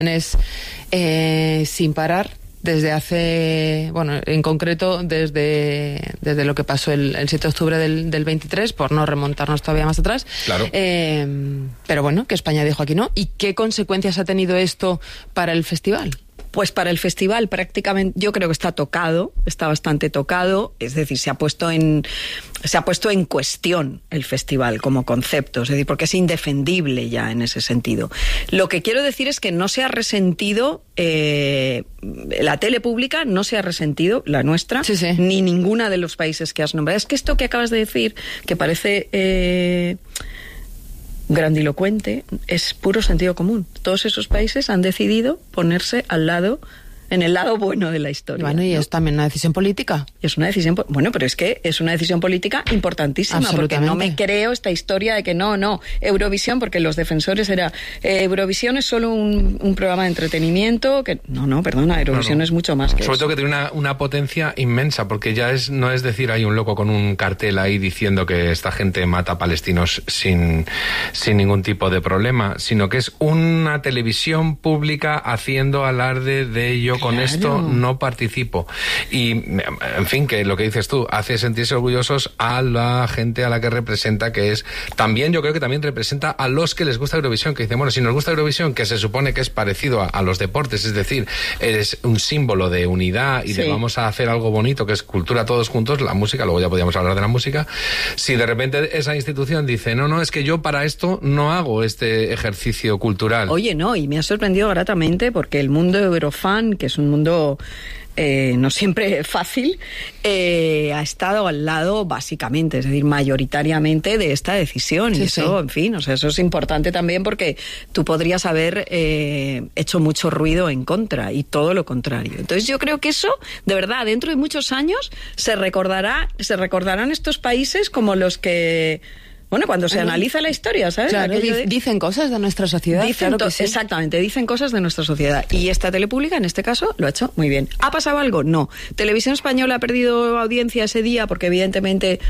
sin parar desde hace, bueno, en concreto desde lo que pasó el 7 de octubre del 23, por no remontarnos todavía más atrás. Claro. Pero bueno, que España dijo aquí no. ¿Y qué consecuencias ha tenido esto para el festival? Pues para el festival prácticamente yo creo que está bastante tocado, es decir, se ha puesto en cuestión el festival como concepto, es decir, porque es indefendible ya en ese sentido. Lo que quiero decir es que no se ha resentido, la tele pública no se ha resentido, la nuestra, sí. Ni ninguna de los países que has nombrado. Es que esto que acabas de decir, que parece grandilocuente, es puro sentido común. Todos esos países han decidido ponerse en el lado bueno de la historia. Bueno, y es también una decisión política. Es una decisión, bueno, pero es que es una decisión política importantísima, porque no me creo esta historia de que no, Eurovisión, porque los defensores Eurovisión es solo un programa de entretenimiento, que no, perdona, Eurovisión es mucho más que sobre eso. todo que tiene una potencia inmensa, porque ya no es decir hay un loco con un cartel ahí diciendo que esta gente mata a palestinos sin ningún tipo de problema, sino que es una televisión pública haciendo alarde de ello. Con esto no participo. Y, en fin, que lo que dices tú, hace sentirse orgullosos a la gente a la que representa, que es también, yo creo que también representa a los que les gusta Eurovisión, que dicen, bueno, si nos gusta Eurovisión, que se supone que es parecido a los deportes, es decir, eres un símbolo de unidad y de vamos a hacer algo bonito, que es cultura todos juntos, la música, luego ya podríamos hablar de la música, si de repente esa institución dice, no, es que yo para esto no hago este ejercicio cultural. Oye, no, y me ha sorprendido gratamente porque el mundo Eurofan, que es un mundo no siempre fácil, ha estado al lado básicamente, es decir, mayoritariamente de esta decisión. Sí, y eso, en fin, o sea, eso es importante también porque tú podrías haber hecho mucho ruido en contra y todo lo contrario. Entonces yo creo que eso, de verdad, dentro de muchos años se recordarán estos países como los que... Bueno, cuando se analiza la historia, ¿sabes? Claro, dicen cosas de nuestra sociedad. Claro que sí. Exactamente, dicen cosas de nuestra sociedad. Y esta tele pública, en este caso, lo ha hecho muy bien. ¿Ha pasado algo? No. ¿Televisión Española ha perdido audiencia ese día? Porque evidentemente...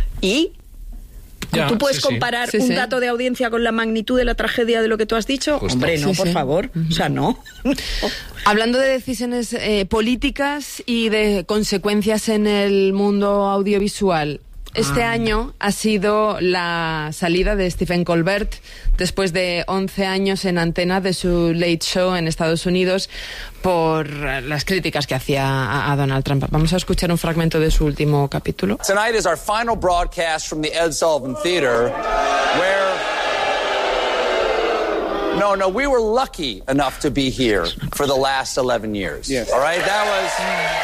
¿Tú puedes comparar un dato de audiencia con la magnitud de la tragedia de lo que tú has dicho? Justo. Hombre, no, por favor. O sea, no. Hablando de decisiones políticas y de consecuencias en el mundo audiovisual... Este año ha sido la salida de Stephen Colbert después de 11 años en antena de su Late Show en Estados Unidos por las críticas que hacía a Donald Trump. Vamos a escuchar un fragmento de su último capítulo. Tonight is our final broadcast from the Ed Sullivan Theater, where... No, we were lucky enough to be here for the last 11 years. Yes. All right, that was...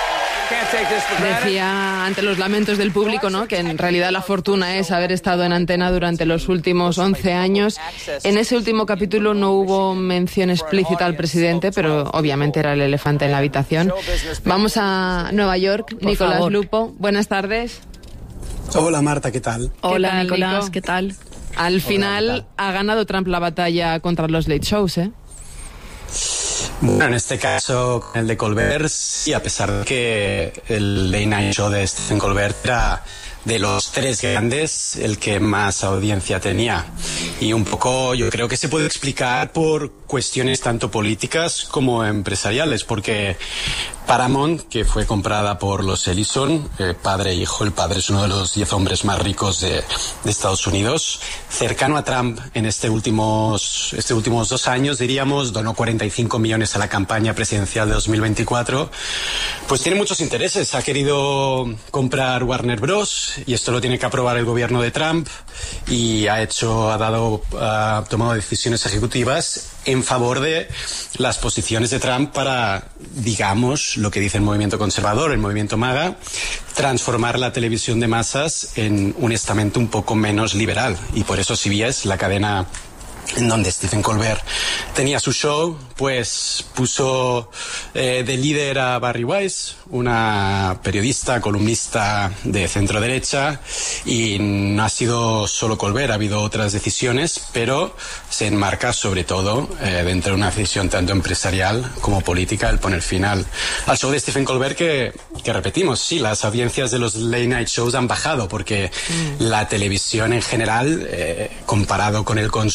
Decía ante los lamentos del público, ¿no?, que en realidad la fortuna es haber estado en antena durante los últimos 11 años. En ese último capítulo no hubo mención explícita al presidente, pero obviamente era el elefante en la habitación. Vamos a Nueva York. Nicolás Lupo, buenas tardes. Hola Marta, ¿qué tal? Hola Nicolás, ¿qué tal? Al final ha ganado Trump la batalla contra los late shows, ¿eh? Bueno, en este caso, con el de Colbert, sí, a pesar de que el Late Night Show de Stephen Colbert era de los tres grandes el que más audiencia tenía. Y un poco yo creo que se puede explicar por cuestiones tanto políticas como empresariales, porque Paramount, que fue comprada por los Ellison, padre e hijo, el padre es uno de los 10 hombres más ricos de Estados Unidos, cercano a Trump en estos últimos 2 años, diríamos, donó 45 millones a la campaña presidencial de 2024, pues tiene muchos intereses. Ha querido comprar Warner Bros. Y esto lo tiene que aprobar el gobierno de Trump, y ha tomado decisiones ejecutivas en favor de las posiciones de Trump para, digamos, lo que dice el movimiento conservador, el movimiento MAGA, transformar la televisión de masas en un estamento un poco menos liberal. Y por eso CBS, la cadena en donde Stephen Colbert tenía su show, pues puso de líder a Barry Weiss, una periodista, columnista de centro derecha, y no ha sido solo Colbert, ha habido otras decisiones, pero se enmarca sobre todo dentro de una decisión tanto empresarial como política, el poner final al show de Stephen Colbert, que repetimos, sí, las audiencias de los late night shows han bajado porque la televisión en general, comparado con el consumo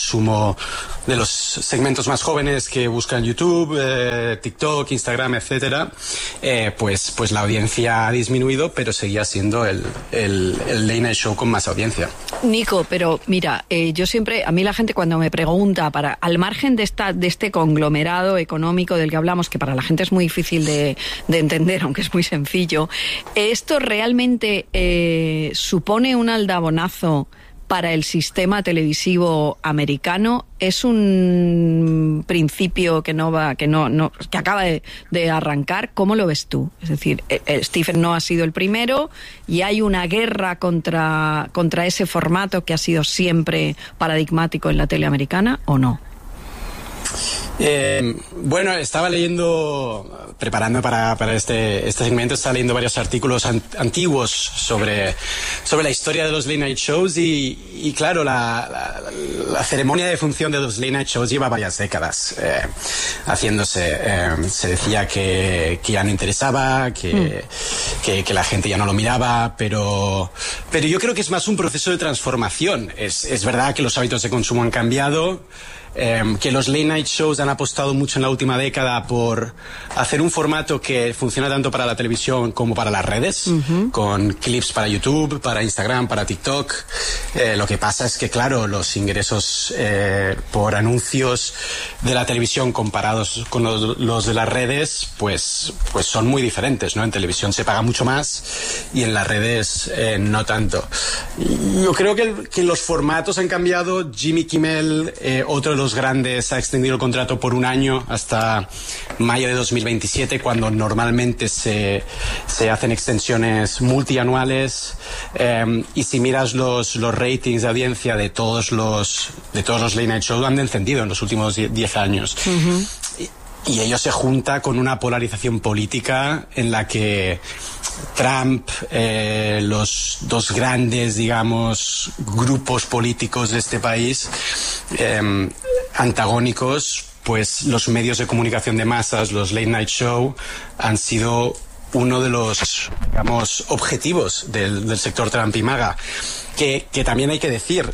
de los segmentos más jóvenes que buscan YouTube, TikTok, Instagram, etcétera, pues la audiencia ha disminuido, pero seguía siendo el late night show con más audiencia. Nico, pero mira, yo siempre, a mí la gente cuando me pregunta, al margen de este conglomerado económico del que hablamos, que para la gente es muy difícil de entender, aunque es muy sencillo, ¿esto realmente supone un aldabonazo para el sistema televisivo americano? ¿Es un principio que que acaba de arrancar? ¿Cómo lo ves tú? Es decir, Stephen no ha sido el primero y hay una guerra contra ese formato que ha sido siempre paradigmático en la tele americana, ¿o no? Bueno, estaba leyendo, preparando para este segmento, estaba leyendo varios artículos antiguos sobre la historia de los late night shows y claro, la ceremonia de función de los late night shows lleva varias décadas haciéndose. Se decía que ya no interesaba, que la gente ya no lo miraba, pero yo creo que es más un proceso de transformación. Es verdad que los hábitos de consumo han cambiado, que los late night shows han apostado mucho en la última década por hacer un formato que funciona tanto para la televisión como para las redes, con clips para YouTube, para Instagram, para TikTok. Lo que pasa es que, claro, los ingresos por anuncios de la televisión comparados con los de las redes, pues son muy diferentes, ¿no? En televisión se paga mucho más y en las redes no tanto. Yo creo que los formatos han cambiado. Jimmy Kimmel, otro de los grandes, ha extendido el contrato por un año hasta mayo de 2027, cuando normalmente se hacen extensiones multianuales, y si miras los ratings de audiencia de todos los late night shows, han descendido en los últimos 10 años. Y ello se junta con una polarización política en la que Trump, los dos grandes, digamos, grupos políticos de este país, antagónicos, pues los medios de comunicación de masas, los late night show, han sido uno de los, digamos, objetivos del sector Trump y MAGA. Que también hay que decir,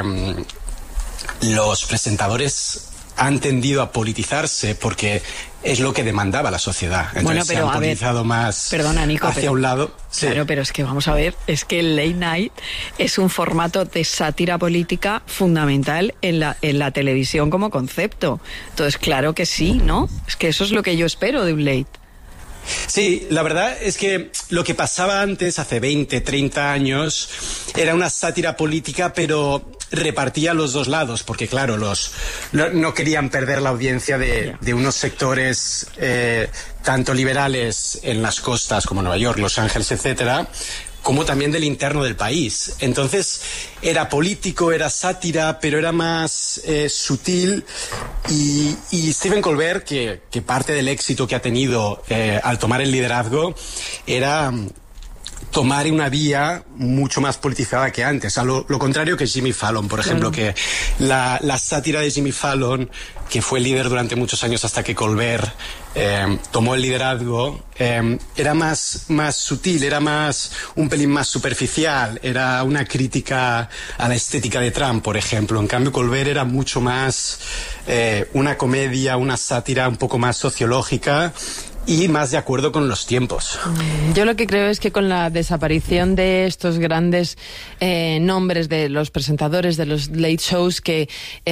los presentadores han tendido a politizarse porque es lo que demandaba la sociedad. Entonces, bueno, pero se han politizado más, perdona, Nico, hacia un lado. Sí. Claro, pero es que vamos a ver, es que el late night es un formato de sátira política fundamental en la televisión como concepto. Entonces, claro que sí, ¿no? Es que eso es lo que yo espero de un late. Sí, la verdad es que lo que pasaba antes, hace 20, 30 años, era una sátira política, pero repartía los dos lados, porque claro, no querían perder la audiencia de unos sectores tanto liberales en las costas como Nueva York, Los Ángeles, etcétera, como también del interno del país. Entonces era político, era sátira, pero era más sutil, y Stephen Colbert, que parte del éxito que ha tenido al tomar el liderazgo era tomar una vía mucho más politizada que antes, a lo contrario que Jimmy Fallon, por ejemplo, que la sátira de Jimmy Fallon, que fue líder durante muchos años hasta que Colbert tomó el liderazgo, era más sutil, era un pelín más superficial, era una crítica a la estética de Trump, por ejemplo. En cambio, Colbert era mucho más una comedia, una sátira un poco más sociológica y más de acuerdo con los tiempos. Yo lo que creo es que con la desaparición de estos grandes nombres de los presentadores de los late shows, que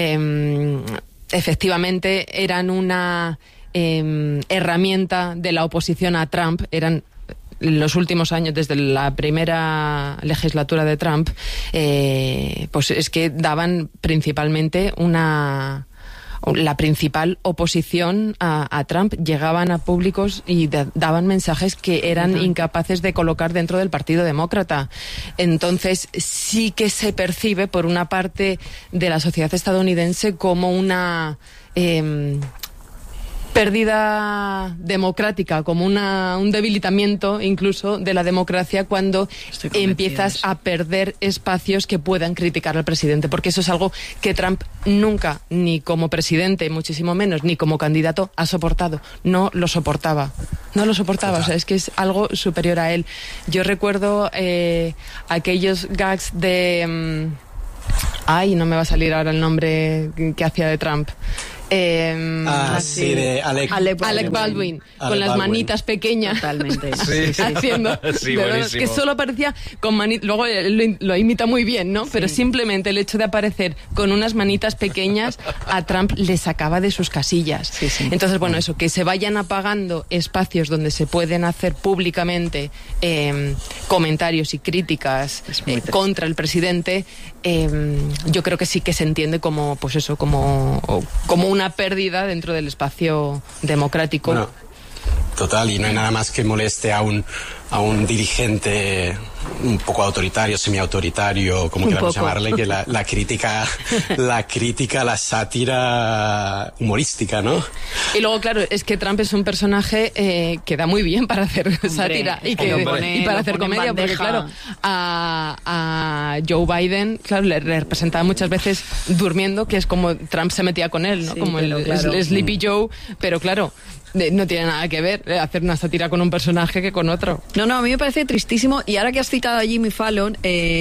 efectivamente eran una herramienta de la oposición a Trump, eran en los últimos años, desde la primera legislatura de Trump, pues es que daban principalmente la principal oposición a Trump, llegaban a públicos y daban mensajes que eran incapaces de colocar dentro del Partido Demócrata. Entonces sí que se percibe por una parte de la sociedad estadounidense como una pérdida democrática, como un debilitamiento incluso de la democracia, cuando empiezas a perder espacios que puedan criticar al presidente, porque eso es algo que Trump nunca, ni como presidente, muchísimo menos, ni como candidato, ha soportado. No lo soportaba. O sea, es que es algo superior a él. Yo recuerdo aquellos gags de Ay, no me va a salir ahora el nombre que hacía de Trump. Sí, de Alec Baldwin, con las manitas pequeñas. Totalmente. Sí. Haciendo. Sí, de verdad, buenísimo. que solo aparecía con manitas. Luego lo imita muy bien, ¿no? Pero simplemente el hecho de aparecer con unas manitas pequeñas a Trump le sacaba de sus casillas. Sí, sí. Entonces, bueno, eso, que se vayan apagando espacios donde se pueden hacer públicamente comentarios y críticas contra el presidente, yo creo que sí que se entiende como, pues eso, como una pérdida dentro del espacio democrático. Bueno, total, y no hay nada más que moleste a un dirigente un poco autoritario, semiautoritario, como queramos llamarle, que la crítica, la sátira humorística, ¿no? Y luego, claro, es que Trump es un personaje que da muy bien para hacer sátira y para hacer comedia, porque claro, a Joe Biden, claro, le representaba muchas veces durmiendo, que es como Trump se metía con él, ¿no? Sí, como el Sleepy Joe, pero claro, no tiene nada que ver hacer una sátira con un personaje que con otro. No, a mí me parece tristísimo. Y ahora que has citado a Jimmy Fallon,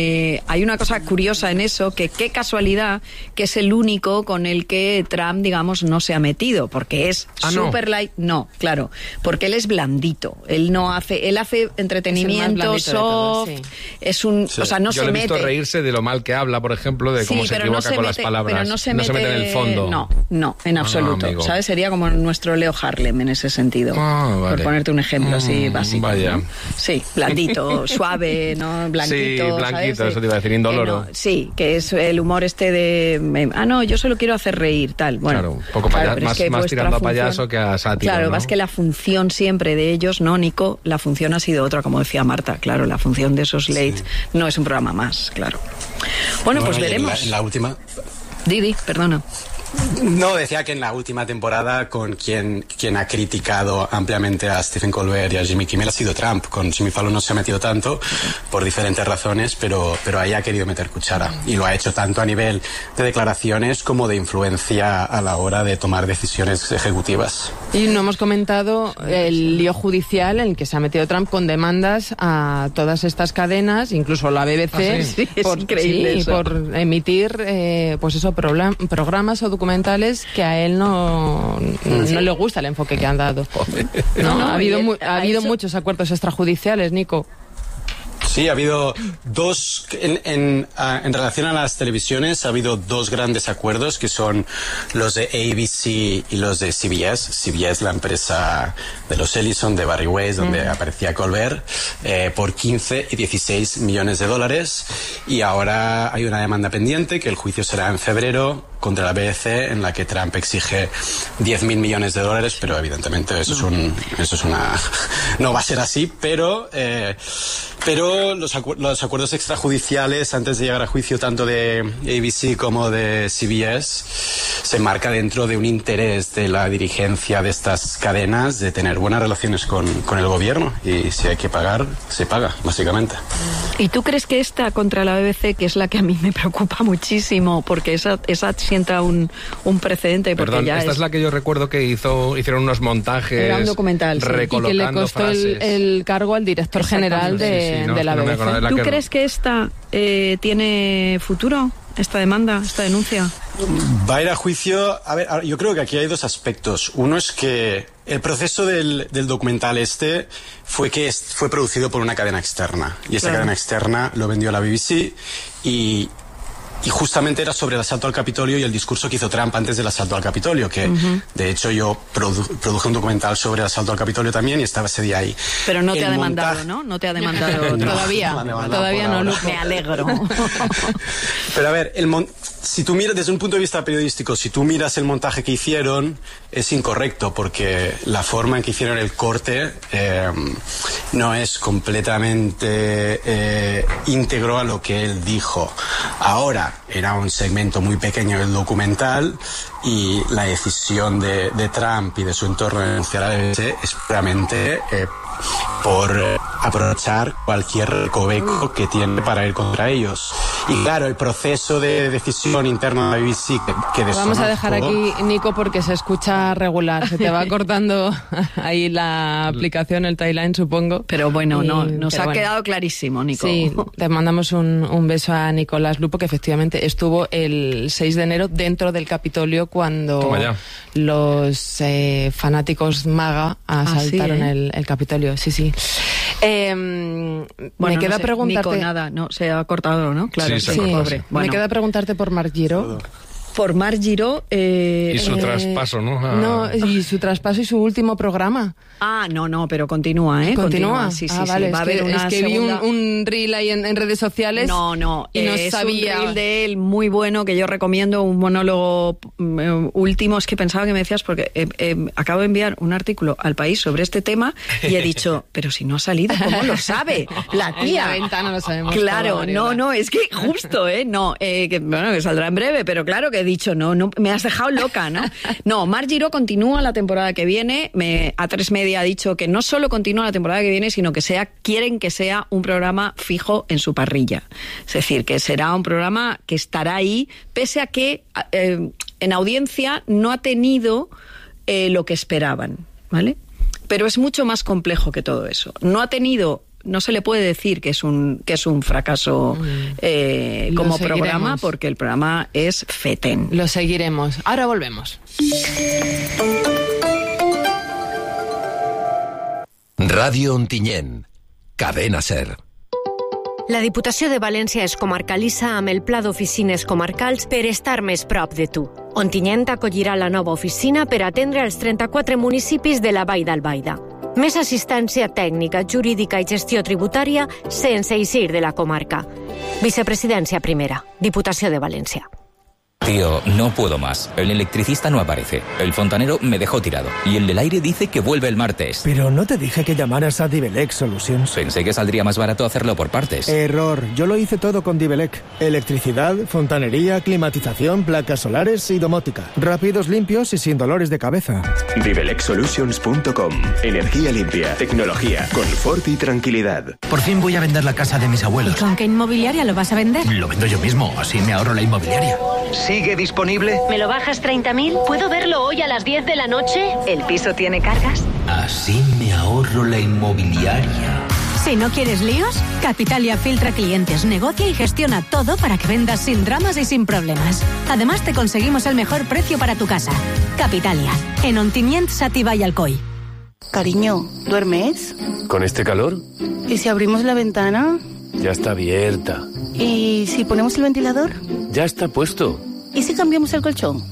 hay una cosa curiosa en eso, que qué casualidad que es el único con el que Trump, digamos, no se ha metido, porque es super light. No, claro, porque él es blandito. Él hace entretenimiento soft. Sí. Es un, o sea, no Yo se le he visto mete. reírse de lo mal que habla, por ejemplo, de cómo se equivoca con las palabras. Pero no se mete en el fondo. No, en absoluto. Amigo. ¿Sabes? Sería como nuestro Leo Harlem en ese sentido. Vale. Por ponerte un ejemplo así básico. Vaya. ¿No? Sí, blandito, suave, ¿no? Blanquito. Sí, blanquito, ¿sabes? eso te iba a decir, indoloro. Sí, que es el humor de... no, yo solo quiero hacer reír, tal. Bueno, claro, un poco pero es que más tirando a payaso que a sátiro, Claro, ¿no? es que la función siempre de ellos, ¿no, Nico? La función ha sido otra, como decía Marta, claro, la función de esos late no es un programa más, claro. Bueno, pues veremos. En la última... Didi, perdona. No, decía que en la última temporada con quien ha criticado ampliamente a Stephen Colbert y a Jimmy Kimmel ha sido Trump. Con Jimmy Fallon no se ha metido tanto por diferentes razones, pero ahí ha querido meter cuchara. Y lo ha hecho tanto a nivel de declaraciones como de influencia a la hora de tomar decisiones ejecutivas. Y no hemos comentado el lío judicial en el que se ha metido Trump con demandas a todas estas cadenas, incluso la BBC, Sí, es increíble eso. por emitir pues eso, programas o documentales que a él no le gusta el enfoque que han dado. Ha habido muchos acuerdos extrajudiciales, Nico. Sí, ha habido dos, en relación a las televisiones, ha habido dos grandes acuerdos que son los de ABC y los de CBS. CBS, la empresa de los Ellison, de Barry Weiss, donde aparecía Colbert, por 15 y 16 millones de dólares. Y ahora hay una demanda pendiente, que el juicio será en febrero, contra la BBC, en la que Trump exige 10.000 millones de dólares, pero evidentemente eso es una no va a ser así, pero los acuerdos extrajudiciales antes de llegar a juicio, tanto de ABC como de CBS, se marca dentro de un interés de la dirigencia de estas cadenas de tener buenas relaciones con el gobierno, y si hay que pagar, se paga, básicamente. ¿Y tú crees que esta contra la BBC, que es la que a mí me preocupa muchísimo, porque esa sienta un precedente? Porque Perdón, ya esta es la que yo recuerdo que hicieron unos montajes. Era un documental, sí. Y que le costó el cargo al director general de la BBC. ¿Tú crees que esta tiene futuro? ¿Esta demanda, esta denuncia? Va a ir a juicio. A ver, yo creo que aquí hay dos aspectos. Uno es que el proceso del documental fue producido por una cadena externa. Y esa cadena externa lo vendió a la BBC y justamente era sobre el asalto al Capitolio y el discurso que hizo Trump antes del asalto al Capitolio, que de hecho yo produje un documental sobre el asalto al Capitolio también y estaba ese día ahí. Pero no te ha demandado, ¿no? No te ha demandado todavía. Todavía no, Luco. Me alegro. Pero a ver, si tú miras desde un punto de vista periodístico, si tú miras el montaje que hicieron, es incorrecto, porque la forma en que hicieron el corte no es completamente íntegro a lo que él dijo. Ahora, era un segmento muy pequeño del documental y la decisión de Trump y de su entorno de denunciar a la BBC es puramente por aprovechar cualquier recoveco que tiene para ir contra ellos. Y claro, el proceso de decisión interna de BBC que vamos a dejar aquí, Nico, porque se escucha regular. Se te va cortando ahí la aplicación, el timeline, supongo. Pero bueno, nos ha quedado clarísimo, Nico. Sí, te mandamos un beso a Nicolás Lupo, que efectivamente estuvo el 6 de enero dentro del Capitolio cuando los fanáticos MAGA asaltaron el Capitolio. Sí. Me queda preguntarte... Nico, nada, no, se ha cortado, ¿no? Claro, sí. Pobre. Me queda preguntarte por Marc Giró. Por Marc Giró... y su traspaso, ¿no? No, y su traspaso y su último programa. No, pero continúa, ¿eh? ¿Continúa? Sí, vale, va a haber una vi segunda... un reel ahí en redes sociales. No, y no es sabía. un reel de él muy bueno que yo recomiendo, un monólogo último. Es que pensaba que me decías, porque acabo de enviar un artículo al País sobre este tema y he dicho, pero si no ha salido, ¿cómo lo sabe? La tía. En la ventana lo sabemos. Claro, no, es que justo, que saldrá en breve, pero claro que he dicho, no, me has dejado loca, ¿no? No, Marc Giró continúa la temporada que viene. A3 Media ha dicho que no solo continúa la temporada que viene, sino que quieren que sea un programa fijo en su parrilla. Es decir, que será un programa que estará ahí, pese a que en audiencia no ha tenido lo que esperaban, ¿vale? Pero es mucho más complejo que todo eso. No se le puede decir que es un fracaso como programa, porque el programa es fetén. Lo seguiremos. Ahora volvemos. Ràdio Ontinyent, Cadena SER. La Diputació de València es comarcalitza amb el Pla d'Oficines Comarcals per estar més prop de tu. Ontinyent acollirà la nova oficina per atendre els 34 municipis de la Vall d'Albaida. Més assistència tècnica, jurídica i gestió tributària sense eixir de la comarca. Vicepresidència primera, Diputació de València. Tío, no puedo más. El electricista no aparece. El fontanero me dejó tirado. Y el del aire dice que vuelve el martes. Pero no te dije que llamaras a Divelec Solutions. Pensé que saldría más barato hacerlo por partes. Error. Yo lo hice todo con Divelec. Electricidad, fontanería, climatización, placas solares y domótica. Rápidos, limpios y sin dolores de cabeza. DivelecSolutions.com. Energía limpia, tecnología, confort y tranquilidad. Por fin voy a vender la casa de mis abuelos. ¿Y con qué inmobiliaria lo vas a vender? Lo vendo yo mismo, así me ahorro la inmobiliaria. ¿Sigue disponible? ¿Me lo bajas 30.000? ¿Puedo verlo hoy a las 10 de la noche? ¿El piso tiene cargas? Así me ahorro la inmobiliaria. Si no quieres líos, Capitalia filtra clientes, negocia y gestiona todo para que vendas sin dramas y sin problemas. Además, te conseguimos el mejor precio para tu casa. Capitalia, en Ontinyent, Xàtiva y Alcoi. Cariño, ¿duermes? ¿Con este calor? ¿Y si abrimos la ventana? Ya está abierta. ¿Y si ponemos el ventilador? Ya está puesto. ¿Y si cambiamos el colchón?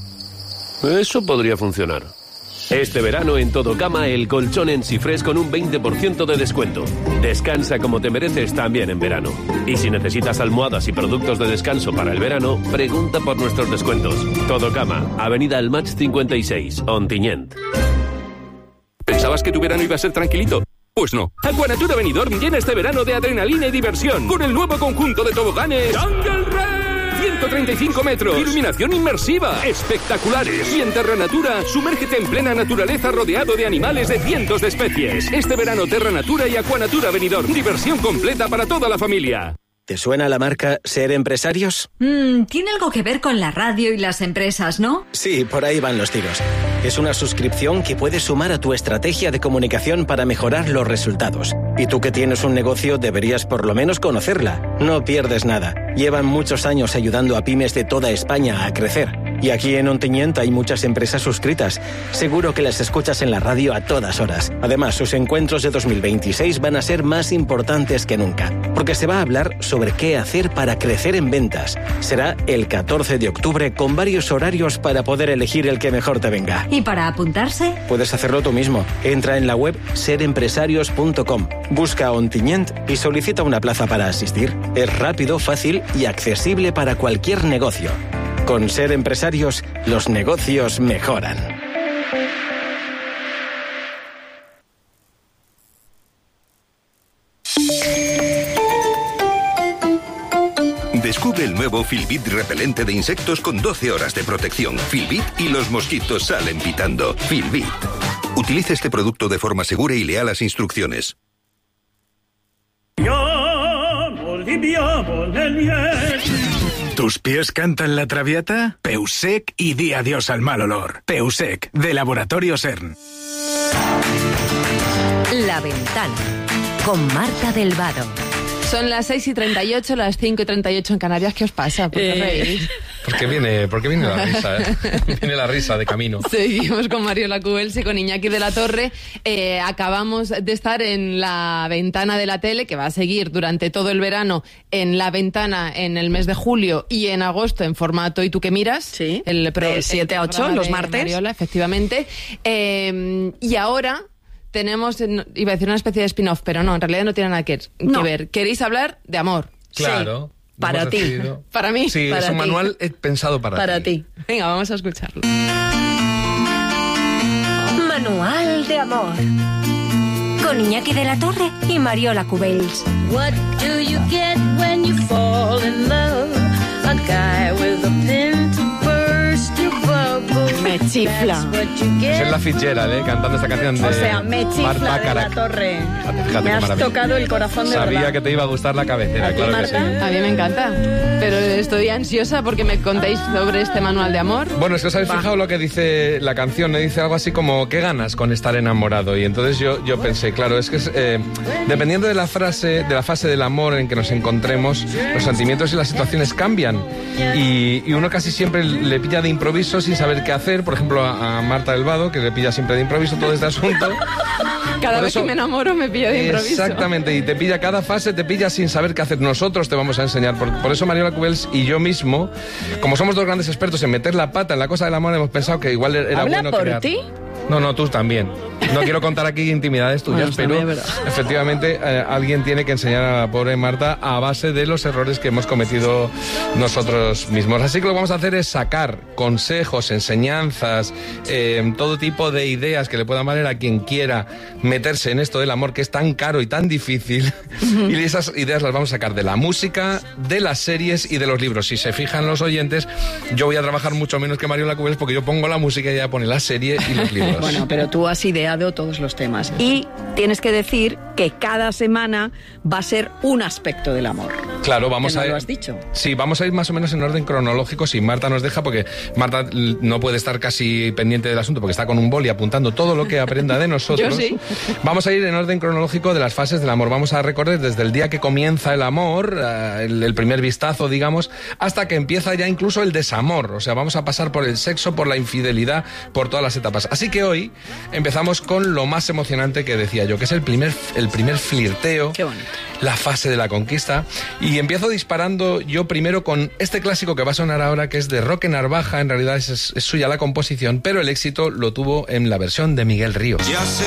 Eso podría funcionar. Este verano en Todo Cama, el colchón en Sifrés con un 20% de descuento. Descansa como te mereces también en verano. Y si necesitas almohadas y productos de descanso para el verano, pregunta por nuestros descuentos. Todo Cama, Avenida El Match 56, Ontinyent. ¿Pensabas que tu verano iba a ser tranquilito? Pues no. Aquanatura Benidorm llena este verano de adrenalina y diversión con el nuevo conjunto de toboganes Jungle Ray. 135 metros, iluminación inmersiva, espectaculares. Y en Terra Natura, sumérgete en plena naturaleza rodeado de animales de cientos de especies. Este verano Terra Natura y Aquanatura Benidorm, diversión completa para toda la familia. ¿Te suena la marca Ser Empresarios? Tiene algo que ver con la radio y las empresas, ¿no? Sí, por ahí van los tiros. Es una suscripción que puedes sumar a tu estrategia de comunicación para mejorar los resultados. Y tú que tienes un negocio deberías por lo menos conocerla. No pierdes nada. Llevan muchos años ayudando a pymes de toda España a crecer. Y aquí en Ontinyent hay muchas empresas suscritas. Seguro que las escuchas en la radio a todas horas. Además, sus encuentros de 2026 van a ser más importantes que nunca. Porque se va a hablar sobre qué hacer para crecer en ventas. Será el 14 de octubre con varios horarios para poder elegir el que mejor te venga. ¿Y para apuntarse? Puedes hacerlo tú mismo. Entra en la web serempresarios.com. Busca Ontinyent y solicita una plaza para asistir. Es rápido, fácil y accesible para cualquier negocio. Con Ser Empresarios, los negocios mejoran. Descubre el nuevo Filbit repelente de insectos con 12 horas de protección. Filbit y los mosquitos salen pitando. Filbit. Utilice este producto de forma segura y lea las instrucciones. ¿Tus pies cantan la traviata? Peusec y di adiós al mal olor. Peusec, de Laboratorio CERN. La Ventana, con Marta del Vado. Son las 6:38, las 5:38 en Canarias. ¿Qué os pasa? ¿Por qué reís? ¿Por qué viene la risa? Viene la risa de camino. Seguimos con Mariola Cubels y con Iñaki de la Torre. Acabamos de estar en La Ventana de la Tele, que va a seguir durante todo el verano en La Ventana en el mes de julio y en agosto en formato ¿Y tú qué miras? Sí, de 7 a 8 los martes. Mariola, efectivamente. Y ahora tenemos, iba a decir una especie de spin-off, pero no, en realidad no tiene nada que ver. ¿Queréis hablar de amor? Claro. Sí. Para ti. Para mí. Sí, para es un ti. manual pensado para ti. Venga, vamos a escucharlo. Manual de amor. Con Iñaki de la Torre y Mariola Cubels. What do you get when you fall in love? A guy with a pin to burst your bubble. Me chifla. Es la Fitzgerald, cantando esta canción de O sea, me chifla Bart de la Bacharach. Torre. Fíjate, Me has maravilla. tocado el corazón de Sabía verdad. que te iba a gustar la cabecera, claro que sí. A mí me encanta, pero estoy ansiosa porque me contéis sobre este manual de amor. Bueno, es que os habéis fijado lo que dice la canción, me dice algo así como ¿qué ganas con estar enamorado? Y entonces yo pensé, claro, es que dependiendo de la fase del amor en que nos encontremos, los sentimientos y las situaciones cambian y uno casi siempre le pilla de improviso sin saber qué hacer. Por ejemplo, a Marta del Vado, que le pilla siempre de improviso todo este asunto. Cada vez que me enamoro me pilla de improviso. Exactamente, y te pilla cada fase, te pilla sin saber qué hacer. Nosotros te vamos a enseñar. Por eso Mariola Cubels y yo mismo, como somos dos grandes expertos en meter la pata en la cosa del amor, hemos pensado que igual era ¿Habla bueno por crear. ti? No, tú también. No quiero contar aquí intimidades tuyas, pero efectivamente alguien tiene que enseñar a la pobre Marta a base de los errores que hemos cometido nosotros mismos. Así que lo que vamos a hacer es sacar consejos, enseñanzas, todo tipo de ideas que le puedan valer a quien quiera meterse en esto del amor, que es tan caro y tan difícil. Y esas ideas las vamos a sacar de la música, de las series y de los libros. Si se fijan los oyentes, yo voy a trabajar mucho menos que Mariola Cubels porque yo pongo la música y ella pone la serie y los libros. Bueno, pero tú has ideado todos los temas. Y tienes que decir que cada semana va a ser un aspecto del amor. Claro, vamos que no a ir. ¿Lo has dicho? Sí, vamos a ir más o menos en orden cronológico, si Marta nos deja, porque Marta no puede estar casi pendiente del asunto porque está con un boli apuntando todo lo que aprenda de nosotros. Yo sí. Vamos a ir en orden cronológico de las fases del amor. Vamos a recorrer desde el día que comienza el amor, el primer vistazo, digamos, hasta que empieza ya incluso el desamor. O sea, vamos a pasar por el sexo, por la infidelidad, por todas las etapas. Así que hoy empezamos con lo más emocionante que decía yo, que es el primer flirteo. Qué bonito. La fase de la conquista. Y empiezo disparando yo primero con este clásico que va a sonar ahora, que es de Roque Narvaja. En realidad es suya la composición, pero el éxito lo tuvo en la versión de Miguel Ríos. Ya sé